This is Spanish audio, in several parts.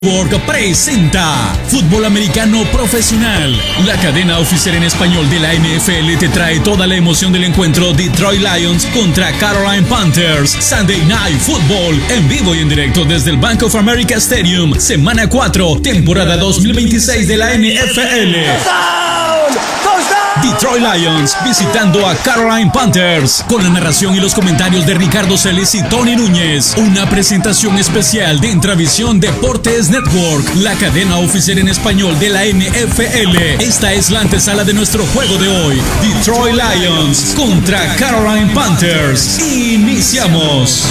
Network presenta Fútbol Americano Profesional. La cadena oficial en español de la NFL te trae toda la emoción del encuentro Detroit Lions contra Carolina Panthers. Sunday Night Football en vivo y en directo desde el Bank of America Stadium. Semana 4, temporada 2026 de la NFL. Detroit Lions visitando a Carolina Panthers, con la narración y los comentarios de Ricardo Celis y Tony Núñez. Una presentación especial de Intravisión Deportes Network, la cadena oficial en español de la NFL. Esta es la antesala de nuestro juego de hoy: Detroit Lions contra Carolina Panthers. Iniciamos.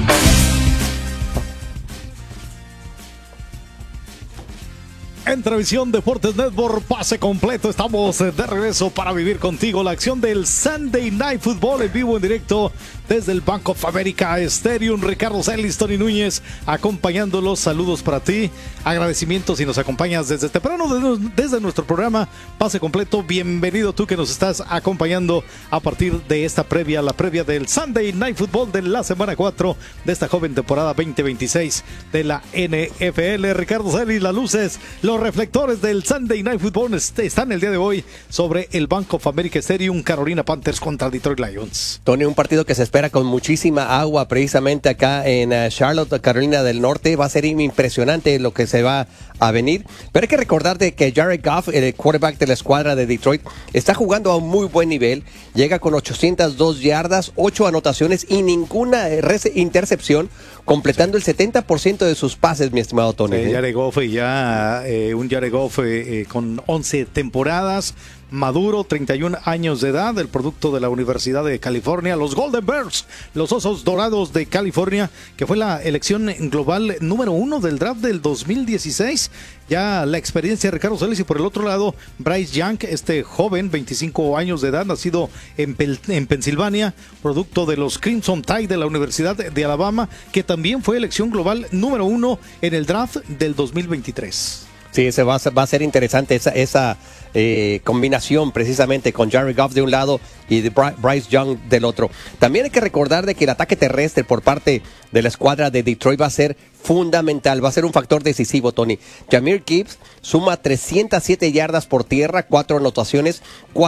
Intravisión Deportes Network, pase completo. Estamos de regreso para vivir contigo la acción del Sunday Night Football en vivo, en directo desde el Bank of America Stadium. Ricardo Celis, Tony Núñez acompañándolos. Saludos para ti, agradecimientos si nos acompañas desde temprano desde nuestro programa Pase Completo. Bienvenido tú que nos estás acompañando a partir de esta previa, la previa del Sunday Night Football de la semana 4 de esta joven temporada 2026 de la NFL. Ricardo Celis, las luces, los reflectores del Sunday Night Football están el día de hoy sobre el Bank of America Stadium. Carolina Panthers contra Detroit Lions. Tony, un partido que se espera con muchísima agua precisamente acá en Charlotte, Carolina del Norte. Va a ser impresionante lo que se va a venir. Pero hay que recordar de que Jared Goff, el quarterback de la escuadra de Detroit, está jugando a un muy buen nivel. Llega con 802 yardas, 8 anotaciones y ninguna intercepción, completando el 70% de sus pases, mi estimado Tony. Sí, Jared Goff ya un Jared Goff con 11 temporadas, maduro, 31 años de edad, el producto de la Universidad de California, los Golden Bears, los Osos Dorados de California, que fue la elección global número 1 del draft del 2016. Ya la experiencia de Ricardo Celis, y por el otro lado Bryce Young, este joven, 25 años de edad, nacido en Pensilvania, producto de los Crimson Tide de la Universidad de Alabama, que también fue elección global número 1 en el draft del 2023. Sí, va a ser interesante esa combinación precisamente con Jared Goff de un lado y de Bryce Young del otro. También hay que recordar de que el ataque terrestre por parte de la escuadra de Detroit va a ser fundamental, va a ser un factor decisivo, Tony. Jahmyr Gibbs suma 307 yardas por tierra, 4 anotaciones,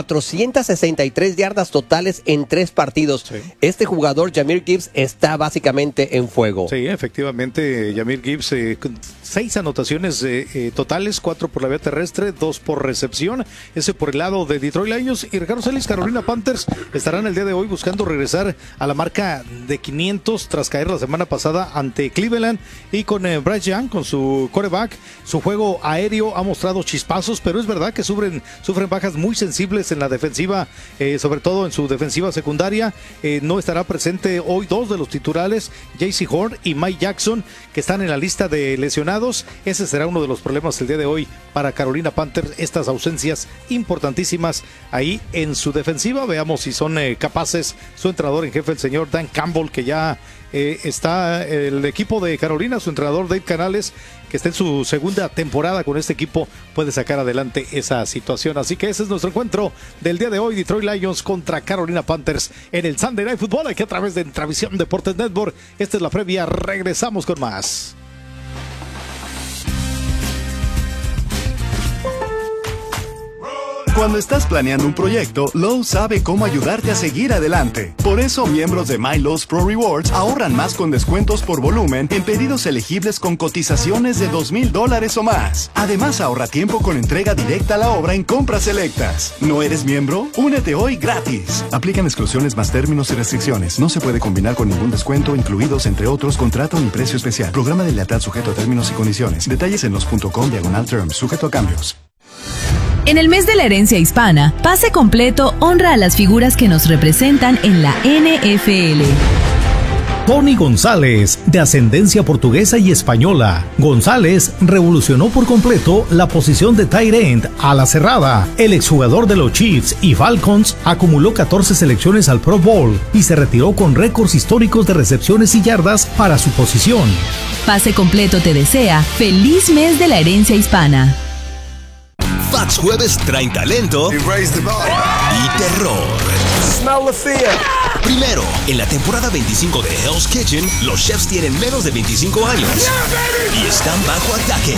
463 yardas totales en 3 partidos. Sí. Este jugador, Jahmyr Gibbs, está básicamente en fuego. Sí, efectivamente, Jahmyr Gibbs, 6 anotaciones totales, 4 por la vía terrestre, 2 por recepción. Ese por el lado de Detroit Lions. Y Ricardo Celis, Carolina Panthers estarán el día de hoy buscando regresar a la marca de 500 tras caer la semana pasada ante Cleveland. Y con Bryce Young, con su quarterback, su juego aéreo ha mostrado chispazos, pero es verdad que sufren bajas muy sensibles en la defensiva, sobre todo en su defensiva secundaria. No estará presente hoy 2 de los titulares, Jaycee Horn y Mike Jackson, que están en la lista de lesionados. Ese será uno de los problemas el día de hoy para Carolina Panthers, estas ausencias importantísimas ahí en su defensiva. Veamos si son capaces su entrenador en jefe, el señor Dan Campbell, que ya está el equipo de Carolina, su entrenador Dave Canales, que está en su segunda temporada con este equipo, puede sacar adelante esa situación. Así que ese es nuestro encuentro del día de hoy: Detroit Lions contra Carolina Panthers en el Sunday Night Football, aquí a través de Intravisión Deportes Network. Esta es la previa, regresamos con más. Cuando estás planeando un proyecto, Lowe's sabe cómo ayudarte a seguir adelante. Por eso, miembros de My Lowe's Pro Rewards ahorran más con descuentos por volumen en pedidos elegibles con cotizaciones de $2,000 o más. Además, ahorra tiempo con entrega directa a la obra en compras selectas. ¿No eres miembro? Únete hoy gratis. Aplican exclusiones más términos y restricciones. No se puede combinar con ningún descuento, incluidos, entre otros, contrato ni precio especial. Programa de lealtad sujeto a términos y condiciones. Detalles en los.com/terms, sujeto a cambios. En el mes de la herencia hispana, Pase Completo honra a las figuras que nos representan en la NFL. Tony González, de ascendencia portuguesa y española. González revolucionó por completo la posición de tight end a la cerrada. El exjugador de los Chiefs y Falcons acumuló 14 selecciones al Pro Bowl y se retiró con récords históricos de recepciones y yardas para su posición. Pase Completo te desea feliz mes de la herencia hispana. Fox Jueves traen talento y terror. Smell the fear. Primero, en la temporada 25 de Hell's Kitchen, los chefs tienen menos de 25 años y están bajo ataque.